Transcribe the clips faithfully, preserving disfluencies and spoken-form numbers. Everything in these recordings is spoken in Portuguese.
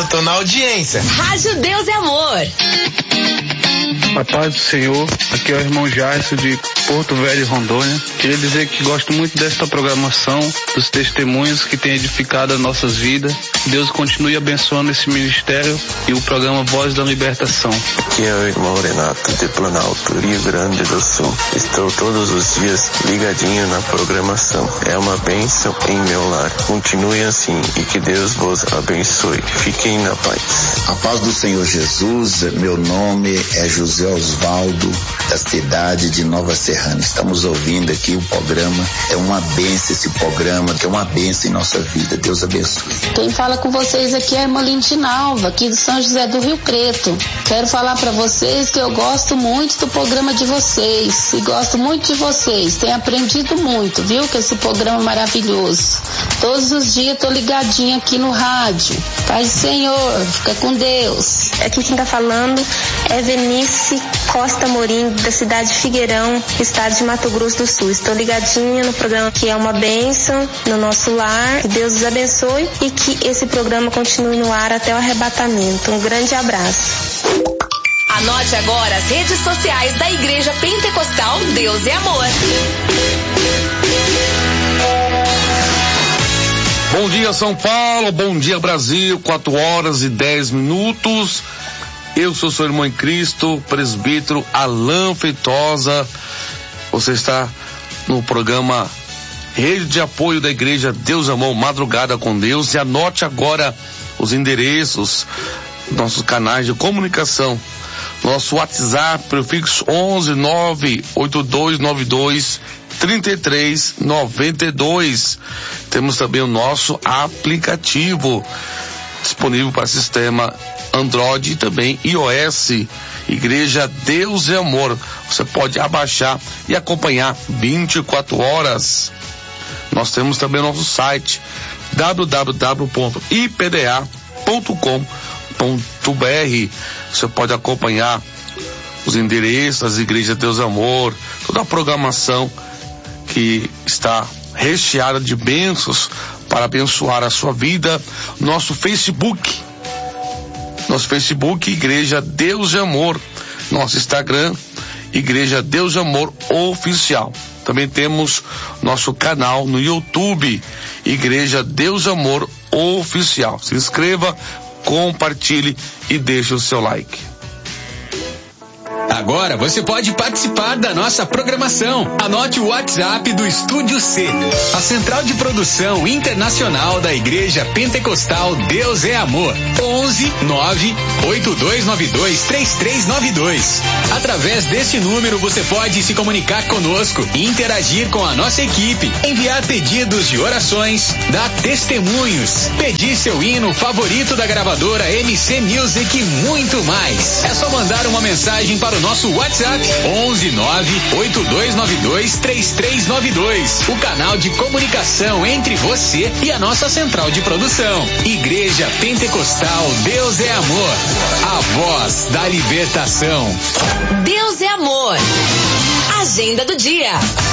tô na audiência. Rádio Deus é Amor. A paz do Senhor, aqui é o irmão Jairson de Porto Velho, Rondônia. Queria dizer que gosto muito desta programação, dos testemunhos que tem edificado as nossas vidas. Deus continue abençoando esse ministério e o programa Voz da Libertação. Aqui é o irmão Renato de Planalto, Rio Grande do Sul. Estou todos os dias ligadinho na programação. É uma bênção em meu lar. Continue assim e que Deus vos abençoe. Fiquem na paz. A paz do Senhor Jesus, meu nome é José Osvaldo, da cidade de Nova Serrana. Estamos ouvindo aqui o programa. É uma bênção esse programa, que é uma bênção em nossa vida. Deus abençoe. Quem fala com vocês aqui é a irmã Lindinalva, aqui do São José do Rio Preto. Quero falar para vocês que eu gosto muito do programa de vocês e gosto muito de vocês. Tenho aprendido muito, viu? Que esse programa é maravilhoso. Todos os dias tô ligadinha aqui no rádio. Paz do Senhor, fica com Deus. Aqui quem tá falando é Venice Costa Morim, da cidade de Figueirão, estado de Mato Grosso do Sul. Estou ligadinha no programa que é uma bênção no nosso lar. Que Deus os abençoe e que esse programa continue no ar até o arrebatamento. Um grande abraço. Anote agora as redes sociais da Igreja Pentecostal Deus é Amor. Bom dia, São Paulo, bom dia, Brasil, quatro horas e dez minutos. Eu sou seu irmão em Cristo, presbítero Alain Feitosa. Você está no programa Rede de Apoio da Igreja Deus Amor, Madrugada com Deus. E anote agora os endereços, nossos canais de comunicação. Nosso WhatsApp, prefixo onze nove oito dois nove dois trinta e três noventa e dois. Temos também o nosso aplicativo disponível para sistema Android e também iOS. Igreja Deus é Amor. Você pode abaixar e acompanhar vinte e quatro horas. Nós temos também o nosso site w w w ponto i p d a ponto com ponto b r. Você pode acompanhar os endereços das igrejas Deus é Amor, toda a programação que está recheada de bênçãos para abençoar a sua vida. Nosso Facebook, nosso Facebook, Igreja Deus é Amor. Nosso Instagram, Igreja Deus é Amor Oficial. Também temos nosso canal no YouTube, Igreja Deus é Amor Oficial. Se inscreva, compartilhe e deixe o seu like. Agora você pode participar da nossa programação. Anote o WhatsApp do Estúdio C, a central de produção internacional da Igreja Pentecostal Deus é Amor. onze nove oito dois nove dois três três nove dois. Através deste número você pode se comunicar conosco, interagir com a nossa equipe, enviar pedidos de orações, dar testemunhos, pedir seu hino favorito da gravadora M C Music e muito mais. É só mandar uma mensagem para o nosso WhatsApp onze nove oito dois nove dois três três nove dois. O canal de comunicação entre você e a nossa central de produção. Igreja Pentecostal Deus é Amor, a voz da libertação. Deus é Amor. Agenda do dia.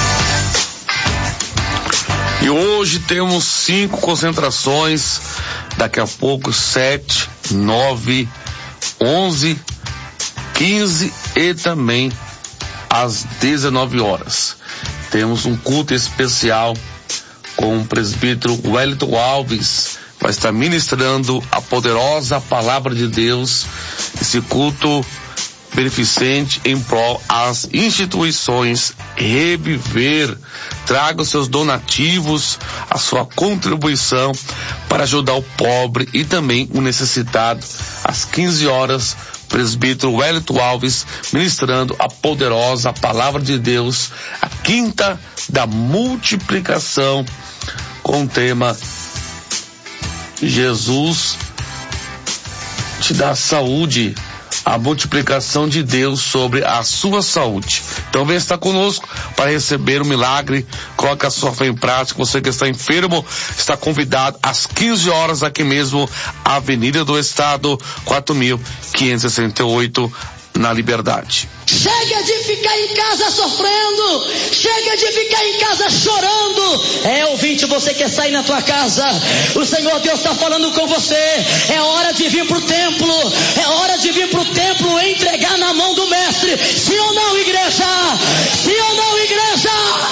E hoje temos cinco concentrações, daqui a pouco sete, nove, onze, quinze e também às dezenove horas. Temos um culto especial com o presbítero Wellington Alves, vai estar ministrando a poderosa palavra de Deus. Esse culto beneficente em prol às instituições Reviver. Traga os seus donativos, a sua contribuição para ajudar o pobre e também o necessitado. Às quinze horas, presbítero Wellington Alves ministrando a poderosa palavra de Deus, a quinta da multiplicação, com o tema Jesus te dá saúde, a multiplicação de Deus sobre a sua saúde. Então venha estar conosco para receber o milagre. Coloque a sua fé em prática. Você que está enfermo está convidado às quinze horas aqui mesmo, Avenida do Estado, quatro mil quinhentos e sessenta e oito, na liberdade. Chega de ficar em casa sofrendo, chega de ficar em casa chorando. É, ouvinte, você quer sair na tua casa, o Senhor Deus está falando com você. É hora de vir para o templo, é hora de vir para o templo e entregar na mão do mestre. Sim ou não, igreja? Sim ou não, igreja?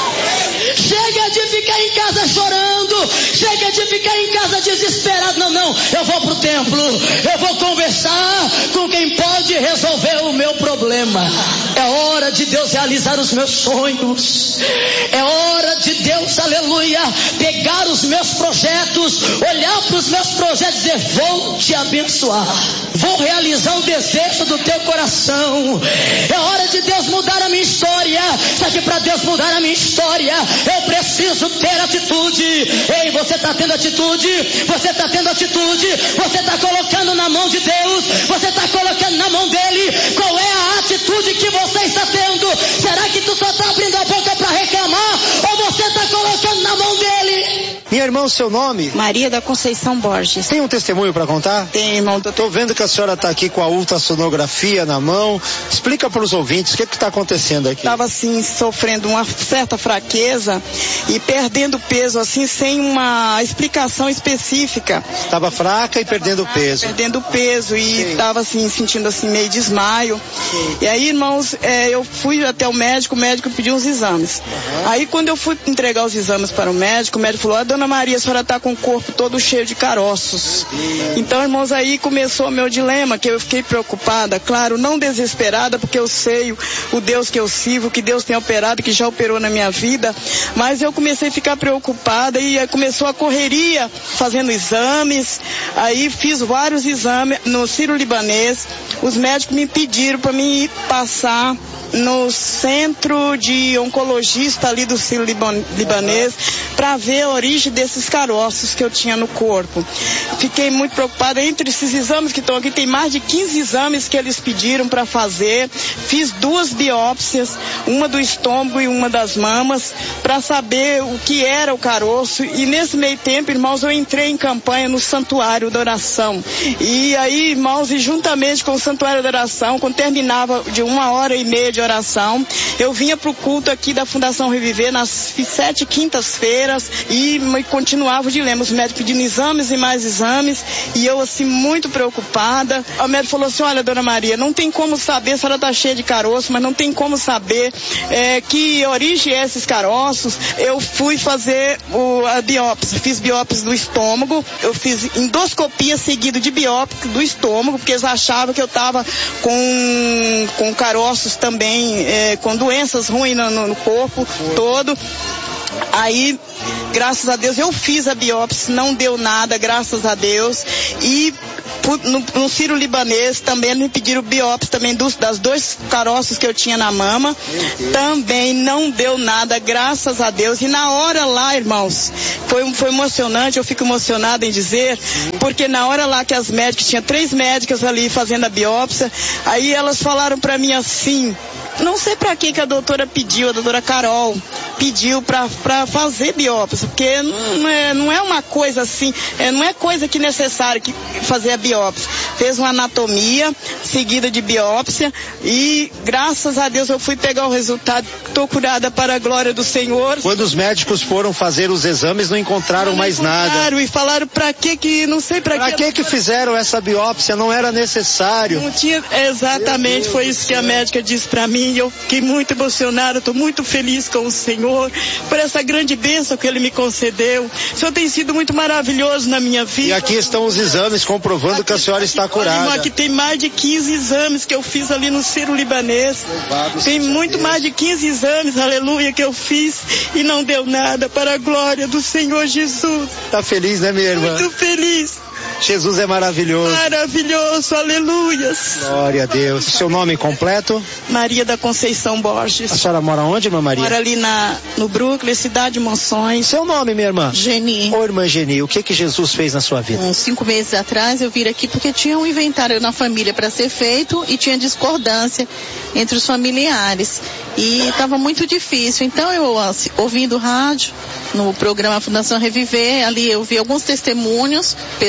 Chega de ficar em casa chorando, chega de ficar em casa desesperado. Não, não, eu vou para o templo, eu vou conversar com quem pode resolver o meu problema. É hora de Deus realizar os meus sonhos. É hora de Deus, aleluia, pegar os meus projetos, olhar para os meus projetos e dizer: vou te abençoar, vou realizar o desejo do teu coração. É hora de Deus mudar a minha história. Só que para Deus mudar a minha história, eu preciso ter atitude. Ei, você está tendo atitude? Você está tendo atitude? Você está colocando na mão de Deus? Você está colocando na mão dele? Qual é a atitude que você está tendo? Será que tu só está abrindo a boca para reclamar? Ou você está colocando na mão dele? Minha irmã, o seu nome? Maria da Conceição Borges. Tem um testemunho para contar? Tem, irmão. Eu tô vendo que a senhora está aqui com a ultrassonografia na mão. Explica para os ouvintes o que está acontecendo aqui. Estava assim, sofrendo uma certa fraqueza e perdendo peso, assim, sem uma explicação específica. Estava fraca e perdendo fraca, peso. Perdendo peso e estava assim, sentindo assim, meio desmaio. Sim. E aí, irmãos, é, eu fui até o médico, o médico pediu uns exames. Uhum. Aí, quando eu fui entregar os exames para o médico, o médico falou: ah, dona Maria, a senhora está com o corpo todo cheio de caroços. Uhum. Então, irmãos, aí começou o meu dilema, que eu fiquei preocupada, claro, não desesperada, porque eu sei o, o Deus que eu sirvo, que Deus tem operado, que já operou na minha vida, mas eu comecei a ficar preocupada e aí começou a correria, fazendo exames. Aí fiz vários exames no Sírio-Libanês. Os médicos me pediram para mim passar no centro de oncologista ali do Sírio-Libanês para ver a origem desses caroços que eu tinha no corpo. Fiquei muito preocupada. Entre esses exames que estão aqui, tem mais de quinze exames que eles pediram para fazer. Fiz duas biópsias, uma do estômago e uma das mamas, para saber o que era o caroço. E nesse meio tempo, irmãos, eu entrei em campanha no Santuário da Oração. E aí, irmãos, e juntamente com o Santuário da Oração, quando terminava de uma hora e meia de oração, eu vinha pro culto aqui da Fundação Reviver nas sete quintas-feiras e continuava o dilema, os médicos pedindo exames e mais exames, e eu assim muito preocupada. O médico falou assim: olha, dona Maria, não tem como saber, a senhora tá cheia de caroço, mas não tem como saber é, que origem é esses caroços. Eu fui fazer o, a biópsia, fiz biópsia do estômago, eu fiz endoscopia seguida de biópsia do estômago, porque eles achavam que eu tava com, com caroços também, É, com doenças ruins no, no corpo todo. Aí, graças a Deus, eu fiz a biópsia, não deu nada, graças a Deus. E no, no Sírio-Libanês também me pediram biópsia também dos, das dois caroços que eu tinha na mama. Também não deu nada, graças a Deus. E na hora lá, irmãos, foi, foi emocionante, eu fico emocionada em dizer, porque na hora lá que as médicas, tinha três médicas ali fazendo a biópsia, aí elas falaram pra mim assim: não sei pra que que a doutora pediu, a doutora Carol pediu pra, pra fazer biópsia, porque não é, não é uma coisa assim, é, não é coisa que necessária que fazer a biópsia. Fez uma anatomia seguida de biópsia e graças a Deus eu fui pegar o resultado, tô curada para a glória do Senhor. Quando os médicos foram fazer os exames, não encontraram não mais encontraram, nada. E falaram pra que que, não sei pra, pra que. Pra que que fizeram essa biópsia? Não era necessário. Não tinha, exatamente, foi isso que a médica disse pra mim. E eu fiquei muito emocionada, estou muito feliz com o Senhor por essa grande bênção que Ele me concedeu. O Senhor tem sido muito maravilhoso na minha vida. E aqui estão os exames comprovando aqui, que a senhora está curada. Aqui tem mais de quinze exames que eu fiz ali no Sírio-Libanês. Tem muito Deus. Mais de quinze exames, aleluia, que eu fiz e não deu nada, para a glória do Senhor Jesus. Está feliz, né, minha irmã? Muito feliz. Jesus é maravilhoso. Maravilhoso, aleluias. Glória a Deus. Seu nome completo? Maria da Conceição Borges. A senhora mora onde, irmã Maria? Mora ali na, no Brooklyn, cidade de Monções. Seu nome, minha irmã? Geni. Ô, irmã Geni, o que que Jesus fez na sua vida? Uns cinco meses atrás eu vim aqui porque tinha um inventário na família para ser feito e tinha discordância entre os familiares. E estava muito difícil. Então eu, ouvindo rádio, no programa Fundação Reviver, ali eu vi alguns testemunhos, pessoas que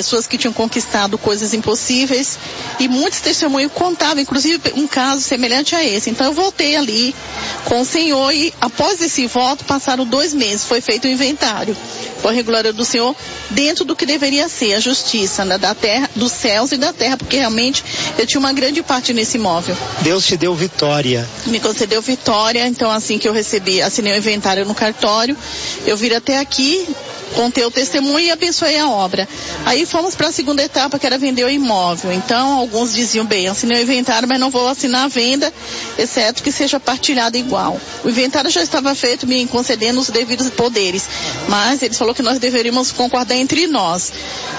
tinham conquistado coisas impossíveis e muitos testemunhos contavam, inclusive um caso semelhante a esse. Então eu voltei ali com o Senhor e após esse voto passaram dois meses, foi feito o inventário, por regular do Senhor, dentro do que deveria ser a justiça, né, da terra, dos céus e da terra, porque realmente eu tinha uma grande parte nesse imóvel. Deus te deu vitória. Me concedeu vitória, então assim que eu recebi, assinei o inventário no cartório, eu vim até aqui, contei o testemunho e abençoei a obra. Aí fomos para a segunda etapa, que era vender o imóvel. Então, alguns diziam, bem, assinei o inventário, mas não vou assinar a venda, exceto que seja partilhado igual. O inventário já estava feito, me concedendo os devidos poderes, mas ele falou que nós deveríamos concordar entre nós.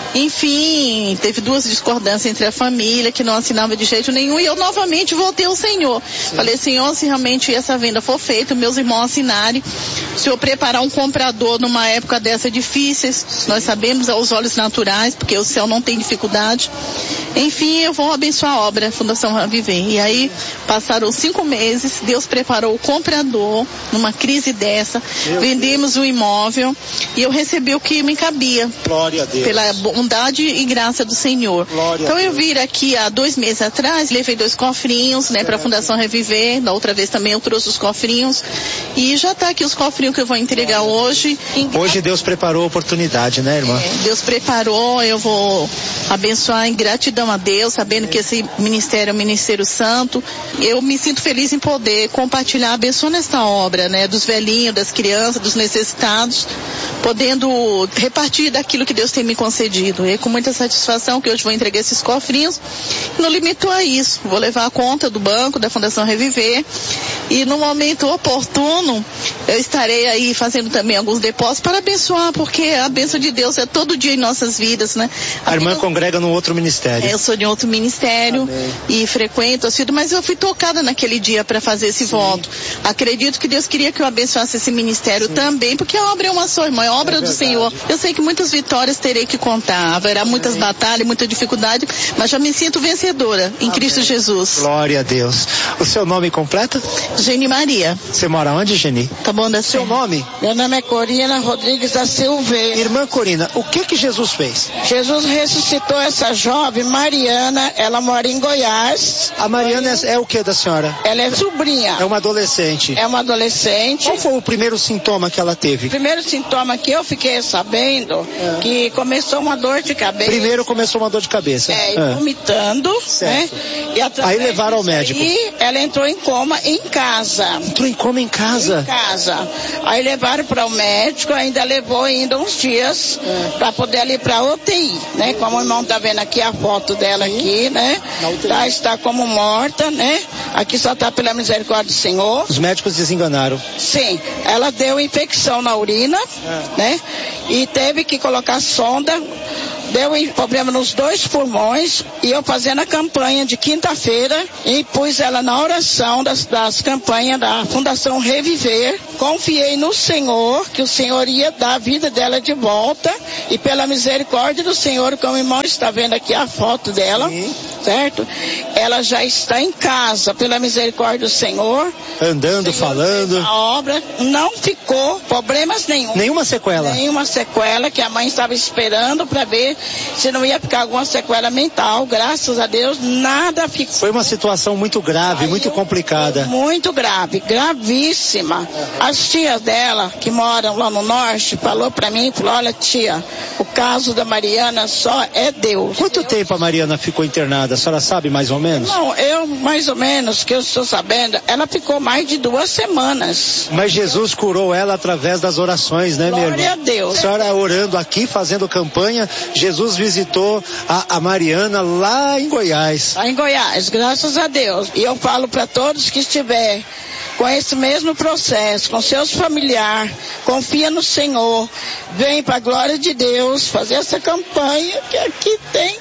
Enfim, teve duas discordâncias entre a família, que não assinava de jeito nenhum, e eu novamente voltei ao Senhor. Sim. Falei, Senhor, se realmente essa venda for feita, meus irmãos assinarem, o Senhor preparar um comprador numa época dessa difíceis, nós sabemos aos olhos naturais, porque o céu não tem dificuldade. Enfim, eu vou abençoar a obra, a Fundação Reviver. E aí, passaram cinco meses, Deus preparou o comprador numa crise dessa, Meu vendemos Deus. o imóvel e eu recebi o que me cabia. Glória a Deus. Pela bondade e graça do Senhor. Glória então eu vim aqui há dois meses atrás, levei dois cofrinhos, né, para a Fundação Reviver. Da outra vez também eu trouxe os cofrinhos e já está aqui os cofrinhos que eu vou entregar hoje. Hoje Deus preparou a oportunidade, né, irmã? É, Deus preparou, eu vou abençoar em gratidão a Deus, sabendo que esse ministério é um ministério santo. Eu me sinto feliz em poder compartilhar, abençoando esta obra, né, dos velhinhos, das crianças, dos necessitados, podendo repartir daquilo que Deus tem me concedido. E com muita satisfação que hoje vou entregar esses cofrinhos. Não limitou a isso, vou levar a conta do banco, da Fundação Reviver, e no momento oportuno eu estarei aí fazendo também alguns depósitos para abençoar, porque a bênção de Deus é todo dia em nossas vidas, né? A, a irmã minha... congrega num outro ministério. É, eu sou de outro ministério. Amém. E frequento, assim, mas eu fui tocada naquele dia para fazer esse Sim. voto. Acredito que Deus queria que eu abençoasse esse ministério Sim. também, porque a obra é uma só, irmã, é obra é do Senhor. Eu sei que muitas vitórias terei que contar, haverá Amém. muitas batalhas, muita dificuldade, mas já me sinto vencedora em Amém. Cristo Jesus. Glória a Deus. O seu nome completo? Geni Maria. Você mora onde, Geni? Tá bom, da seu nome? Meu nome é Corina Rodrigues da Silveira. Irmã Corina, o que que Jesus fez? Jesus ressuscitou essa jovem Mariana, ela mora em Goiás. A Mariana é, é o que da senhora? Ela é sobrinha. É uma adolescente. É uma adolescente. Qual foi o primeiro sintoma que ela teve? O primeiro sintoma que eu fiquei sabendo, é. que começou uma dor de cabeça. Primeiro começou uma dor de cabeça. É, é. vomitando, certo. né? E aí levaram ao médico. E ela entrou em coma em casa. Entrou em coma em casa? Em casa. Aí levaram para o médico, ainda levou ainda uns dias é. para poder ir para U T I, né? Como o irmão tá vendo aqui a foto dela Sim. aqui, né? Tá, está como morta, né? Aqui só tá pela misericórdia do Senhor. Os médicos desenganaram. Sim, ela deu infecção na urina, é. né? E teve que colocar sonda. Deu problema nos dois pulmões e eu fazendo a campanha de quinta-feira e pus ela na oração das, das campanhas da Fundação Reviver. Confiei no Senhor, que o Senhor ia dar a vida dela de volta e pela misericórdia do Senhor, como o irmão está vendo aqui a foto dela, Sim. certo? Ela já está em casa, pela misericórdia do Senhor. Andando, Senhor falando. A obra não ficou problemas nenhum. Nenhuma sequela? Nenhuma sequela, que a mãe estava esperando para ver se não ia ficar alguma sequela mental. Graças a Deus, nada ficou. Foi uma situação muito grave, Aí, muito complicada. Muito grave, gravíssima. As tias dela, que moram lá no norte, falou para mim, falou, olha tia, o caso da Mariana só é Deus. Quanto Deus. tempo a Mariana ficou internada? A senhora sabe mais ou menos? Não, eu mais ou menos, que eu estou sabendo, ela ficou mais de duas semanas. Mas Jesus curou ela através das orações, né, minha irmã? Glória a Deus. A senhora orando aqui, fazendo campanha, Jesus visitou a, a Mariana lá em Goiás. Lá em Goiás, graças a Deus. E eu falo para todos que estiver com esse mesmo processo, com seus familiares, confia no Senhor, vem para a glória de Deus fazer essa campanha que aqui tem.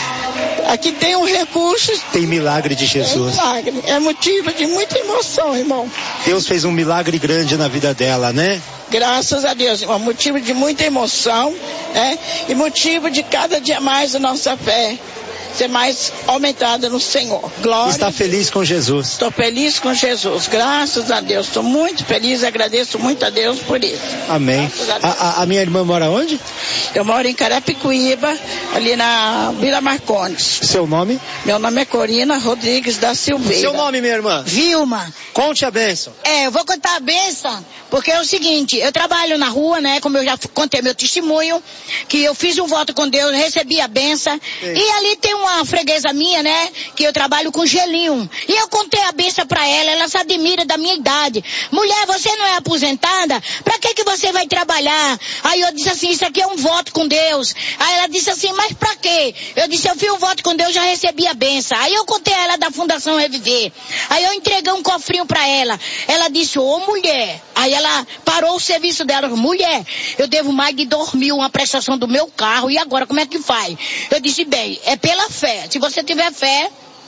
Aqui tem um recurso. Tem milagre de Jesus. Tem milagre. É motivo de muita emoção, irmão. Deus fez um milagre grande na vida dela, né? Graças a Deus, irmão. Motivo de muita emoção, né? E motivo de cada dia mais a nossa fé ser mais aumentada no Senhor. Glória. Está feliz com Jesus? Estou feliz com Jesus, graças a Deus. Estou muito feliz, agradeço muito a Deus por isso. Amém. A, a, a minha irmã mora onde? Eu moro em Carapicuíba, ali na Vila Marcondes. Seu nome? Meu nome é Corina Rodrigues da Silveira. Seu nome, minha irmã? Vilma. Conte a bênção. É, eu vou contar a bênção, porque é o seguinte, eu trabalho na rua, né, como eu já contei meu testemunho, que eu fiz um voto com Deus, recebi a bênção, e ali tem uma freguesa minha, né, que eu trabalho com gelinho, e eu contei a bênção pra ela, ela se admira da minha idade. Mulher, você não é aposentada? Pra que que você vai trabalhar? Aí eu disse assim, isso aqui é um voto com Deus. Aí ela disse assim, mas pra quê? Eu disse, eu fiz um voto com Deus, já recebi a bênção. Aí eu contei a ela da Fundação Reviver. Aí eu entreguei um cofrinho pra ela. Ela disse, ô mulher. Aí ela parou o serviço dela. Mulher, eu devo mais de dois mil uma prestação do meu carro. E agora, como é que faz? Eu disse, bem, é pela fé. Se você tiver fé,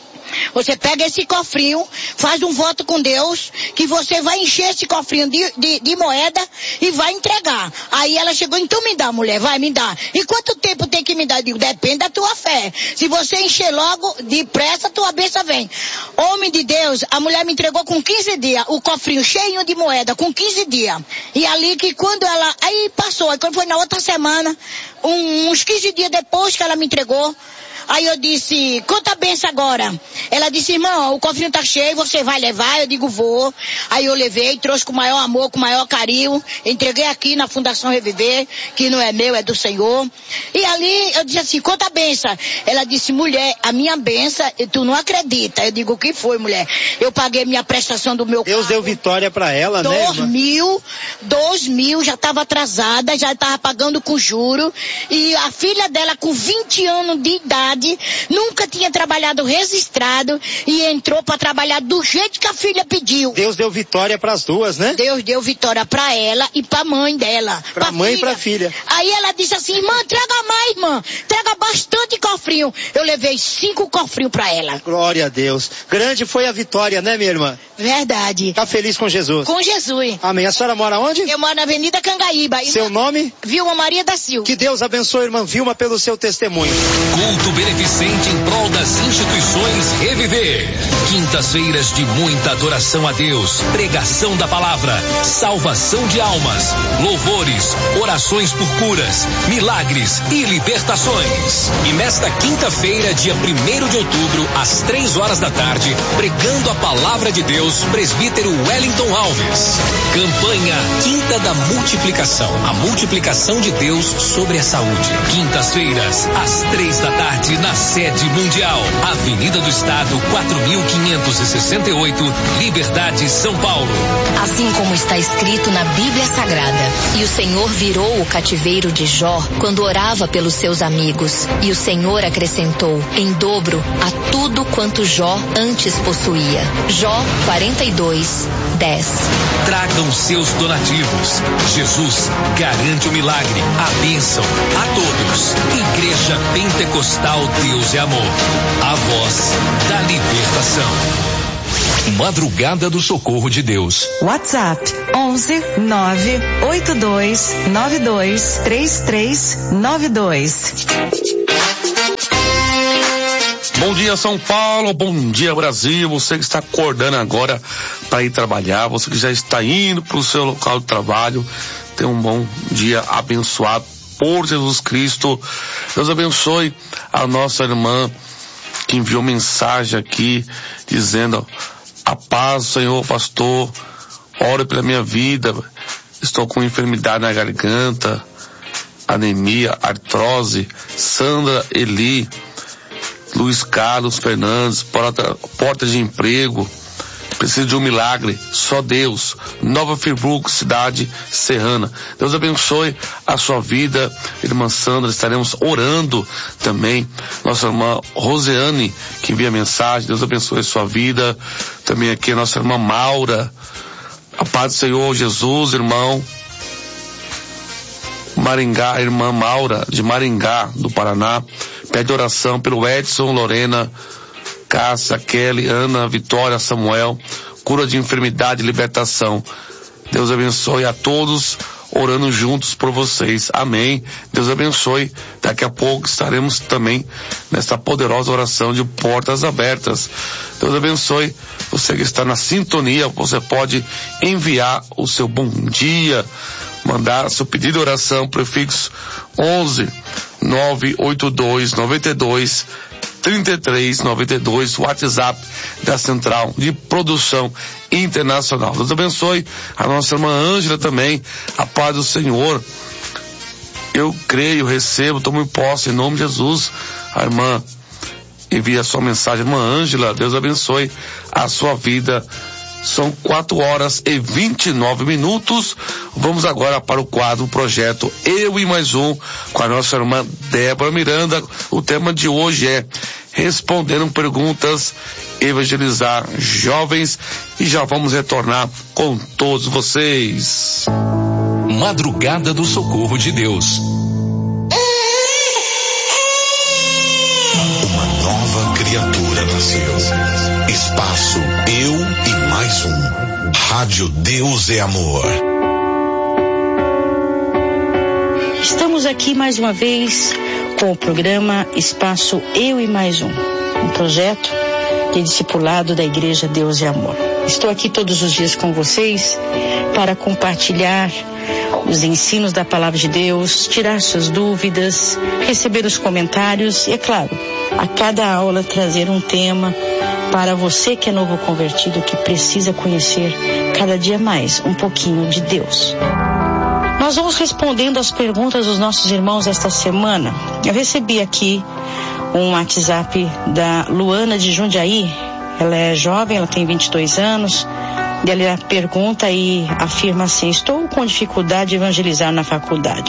você pega esse cofrinho, faz um voto com Deus, que você vai encher esse cofrinho de, de, de moeda e vai entregar. Aí ela chegou, então me dá, mulher, vai, me dá. E quanto tempo tem que me dar? Eu digo, depende da tua fé. Se você encher logo, depressa, tua bênção vem. Homem de Deus, a mulher me entregou com quinze dias, o cofrinho cheio de moeda, com quinze dias. E ali que quando ela, aí passou, aí quando foi na outra semana, um, uns quinze dias depois que ela me entregou, aí eu disse, conta a benção agora. Ela disse, irmão, o cofrinho tá cheio, você vai levar? Eu digo, vou. Aí eu levei, trouxe com o maior amor, com o maior carinho, entreguei aqui na Fundação Reviver, que não é meu, é do Senhor. E ali eu disse assim, conta a benção. Ela disse, mulher, a minha benção, tu não acredita. Eu digo, o que foi, mulher? Eu paguei minha prestação do meu Deus carro. deu vitória pra ela, né, irmã? Dois mil, dois mil, já estava atrasada, já estava pagando com juro. E a filha dela, com vinte anos de idade, nunca tinha trabalhado registrado e entrou para trabalhar do jeito que a filha pediu. Deus deu vitória para as duas, né? Deus deu vitória para ela e para a mãe dela. Para a mãe filha. E para a filha. Aí ela disse assim, irmã, traga mais, irmã. Traga bastante cofrinho. Eu levei cinco cofrinhos para ela. Glória a Deus. Grande foi a vitória, né, minha irmã? Verdade. Tá feliz com Jesus? Com Jesus. Amém. A senhora mora onde? Eu moro na Avenida Cangaíba. Seu nome? Vilma Maria da Silva. Que Deus abençoe, irmã Vilma, pelo seu testemunho. Culto beneficente em prol das instituições Reviver. Quintas-feiras de muita adoração a Deus, pregação da palavra, salvação de almas, louvores, orações por curas, milagres e libertações. E nesta quinta-feira, dia primeiro de outubro, às três horas da tarde, pregando a palavra de Deus, presbítero Wellington Alves. Campanha Quinta da Multiplicação, a multiplicação de Deus sobre a saúde. Quintas-feiras, às três da tarde, na sede mundial, Avenida do Estado, quatro mil quinhentos e sessenta e oito, Liberdade, São Paulo. Assim como está escrito na Bíblia Sagrada, e o Senhor virou o cativeiro de Jó quando orava pelos seus amigos, e o Senhor acrescentou em dobro a tudo quanto Jó antes possuía. Jó quarenta e dois, dez. Tragam seus donativos. Jesus garante o milagre, a bênção a todos. Igreja Pentecostal Deus é Amor, a voz da libertação. Madrugada do Socorro de Deus. WhatsApp onze nove oito dois nove dois três três nove dois. Bom dia, São Paulo, bom dia, Brasil. Você que está acordando agora para ir trabalhar, você que já está indo para o seu local de trabalho, tenha um bom dia abençoado por Jesus Cristo. Deus abençoe a nossa irmã que enviou mensagem aqui dizendo: a paz do Senhor, pastor, ore pela minha vida, estou com enfermidade na garganta, anemia, artrose. Sandra Eli, Luiz Carlos Fernandes, porta, porta de emprego, preciso de um milagre, só Deus. Nova Friburgo, cidade serrana. Deus abençoe a sua vida, irmã Sandra. Estaremos orando também. Nossa irmã Rosiane, que envia mensagem, Deus abençoe a sua vida. Também aqui a nossa irmã Maura. A paz do Senhor Jesus, irmão. Maringá, irmã Maura, de Maringá, do Paraná, pede oração pelo Edson, Lorena, Cássia, Kelly, Ana, Vitória, Samuel, cura de enfermidade e libertação. Deus abençoe a todos, orando juntos por vocês. Amém. Deus abençoe. Daqui a pouco estaremos também nessa poderosa oração de portas abertas. Deus abençoe. Você que está na sintonia, você pode enviar o seu bom dia, mandar seu pedido de oração, prefixo onze nove oito dois nove dois três três nove dois, WhatsApp da Central de Produção Internacional. Deus abençoe a nossa irmã Ângela também, a paz do Senhor. Eu creio, recebo, tomo em posse em nome de Jesus. A irmã envia sua mensagem, irmã Ângela, Deus abençoe a sua vida. São quatro horas e vinte e nove minutos. Vamos agora para o quadro Projeto Eu e Mais Um, com a nossa irmã Débora Miranda. O tema de hoje é Respondendo Perguntas, Evangelizar Jovens. E já vamos retornar com todos vocês. Madrugada do Socorro de Deus. Uma nova criatura nasceu. Espaço Eu e Mais Um. Rádio Deus é Amor. Estamos aqui mais uma vez com o programa Espaço Eu e Mais Um, um projeto de discipulado da Igreja Deus é Amor. Estou aqui todos os dias com vocês para compartilhar os ensinos da Palavra de Deus, tirar suas dúvidas, receber os comentários e, é claro, a cada aula trazer um tema para você que é novo convertido, que precisa conhecer cada dia mais um pouquinho de Deus. Nós vamos respondendo as perguntas dos nossos irmãos esta semana. Eu recebi aqui um WhatsApp da Luana de Jundiaí. Ela é jovem, ela tem vinte e dois anos. E ela pergunta e afirma assim: estou com dificuldade de evangelizar na faculdade.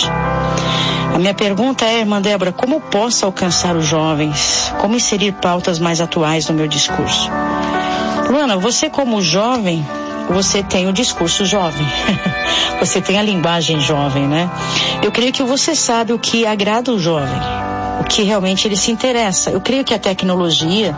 A minha pergunta é, irmã Débora, como posso alcançar os jovens? Como inserir pautas mais atuais no meu discurso? Luana, você como jovem, você tem o discurso jovem. Você tem a linguagem jovem, né? Eu creio que você sabe o que agrada o jovem, o que realmente ele se interessa. Eu creio que a tecnologia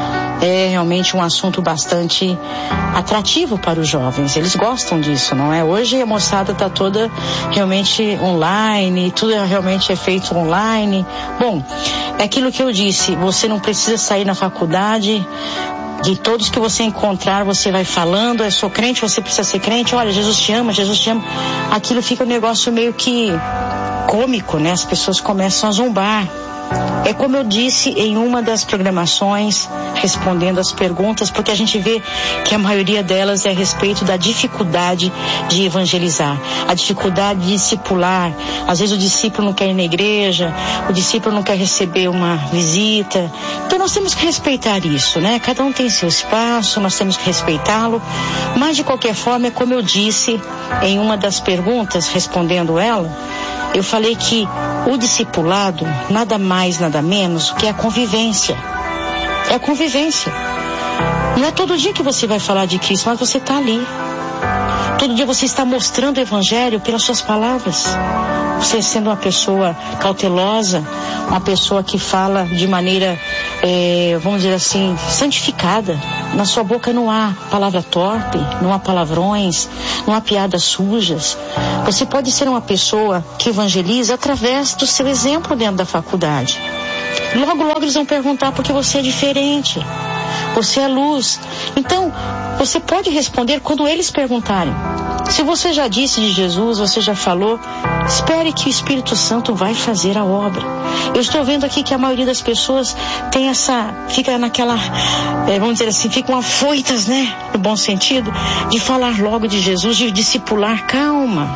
é realmente um assunto bastante atrativo para os jovens. Eles gostam disso, não é? Hoje a moçada está toda realmente online, tudo realmente é feito online. Bom, é aquilo que eu disse, você não precisa sair na faculdade. De todos que você encontrar, você vai falando, eu sou crente, você precisa ser crente, olha, Jesus te ama, Jesus te ama. Aquilo fica um negócio meio que cômico, né? As pessoas começam a zombar. É como eu disse em uma das programações, respondendo as perguntas, porque a gente vê que a maioria delas é a respeito da dificuldade de evangelizar, a dificuldade de discipular. Às vezes o discípulo não quer ir na igreja, o discípulo não quer receber uma visita. Então nós temos que respeitar isso, né? Cada um tem seu espaço, nós temos que respeitá-lo, mas de qualquer forma, é como eu disse em uma das perguntas, respondendo ela, eu falei que o discipulado, nada mais, nada menos que a convivência. É a convivência. Não é todo dia que você vai falar de Cristo, mas você está ali. Todo dia você está mostrando o Evangelho pelas suas palavras. Você sendo uma pessoa cautelosa, uma pessoa que fala de maneira, é, vamos dizer assim, santificada. Na sua boca não há palavra torpe, não há palavrões, não há piadas sujas. Você pode ser uma pessoa que evangeliza através do seu exemplo dentro da faculdade. Logo, logo eles vão perguntar porque você é diferente. Você é luz. Então, você pode responder quando eles perguntarem. Se você já disse de Jesus, você já falou, espere que o Espírito Santo vai fazer a obra. Eu estou vendo aqui que a maioria das pessoas tem essa, fica naquela, é, vamos dizer assim, ficam afoitas, né? No bom sentido, de falar logo de Jesus, de discipular. Calma.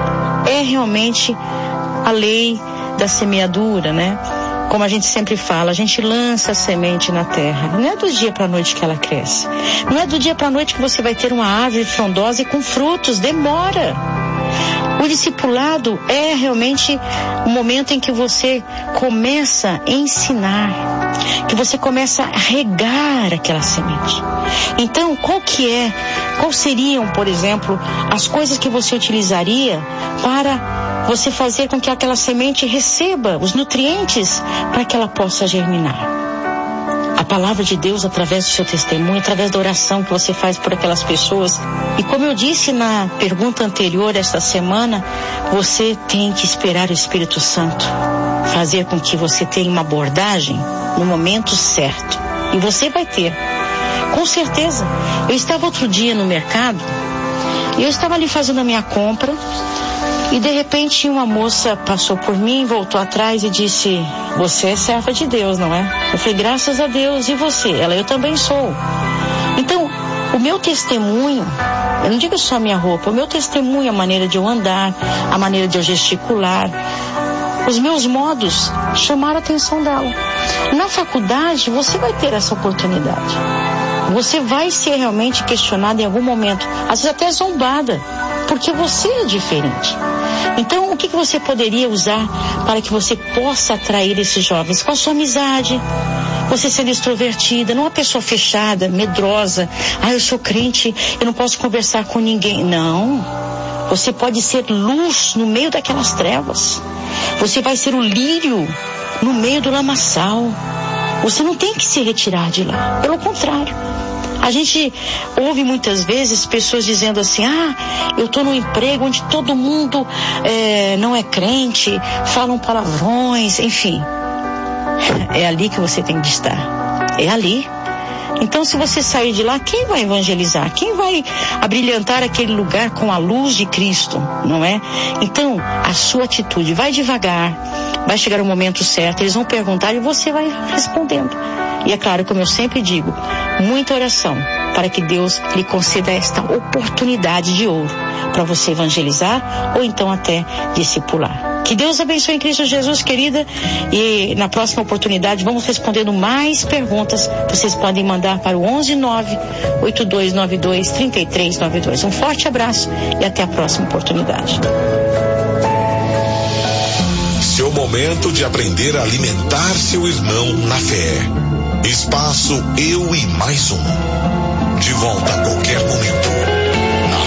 É realmente a lei da semeadura, né? Como a gente sempre fala, a gente lança a semente na terra. Não é do dia para a noite que ela cresce. Não é do dia para a noite que você vai ter uma árvore frondosa e com frutos. Demora. O discipulado é realmente o momento em que você começa a ensinar, que você começa a regar aquela semente. Então, qual que é, qual seriam, por exemplo, as coisas que você utilizaria para você fazer com que aquela semente receba os nutrientes para que ela possa germinar? A palavra de Deus através do seu testemunho, através da oração que você faz por aquelas pessoas. E como eu disse na pergunta anterior esta semana, você tem que esperar o Espírito Santo fazer com que você tenha uma abordagem no momento certo. E você vai ter, com certeza. Eu estava outro dia no mercado e eu estava ali fazendo a minha compra e de repente uma moça passou por mim, voltou atrás e disse: você é serva de Deus, não é? Eu falei: graças a Deus. E você? Ela: eu também sou. Então, o meu testemunho, eu não digo só a minha roupa, o meu testemunho, a maneira de eu andar, a maneira de eu gesticular, os meus modos chamaram a atenção dela. Na faculdade, você vai ter essa oportunidade. Você vai ser realmente questionada em algum momento, às vezes até zombada, porque você é diferente. Então, o que, que você poderia usar para que você possa atrair esses jovens? Com a sua amizade, você sendo extrovertida, não uma pessoa fechada, medrosa. Ah, eu sou crente, eu não posso conversar com ninguém. Não. Você pode ser luz no meio daquelas trevas. Você vai ser o lírio no meio do lamaçal. Você não tem que se retirar de lá. Pelo contrário. A gente ouve muitas vezes pessoas dizendo assim: ah, eu estou num emprego onde todo mundo é, não é crente, falam palavrões, enfim. É ali que você tem de estar. É ali. Então, se você sair de lá, quem vai evangelizar? Quem vai abrilhantar aquele lugar com a luz de Cristo, não é? Então, a sua atitude, vai devagar, vai chegar o momento certo, eles vão perguntar e você vai respondendo. E é claro, como eu sempre digo, muita oração para que Deus lhe conceda esta oportunidade de ouro para você evangelizar ou então até discipular. Que Deus abençoe em Cristo Jesus, querida, e na próxima oportunidade vamos respondendo mais perguntas. Vocês podem mandar para o onze nove oito dois nove dois três três nove dois. Um forte abraço e até a próxima oportunidade. Seu momento de aprender a alimentar seu irmão na fé. Espaço Eu e Mais Um. De volta a qualquer momento.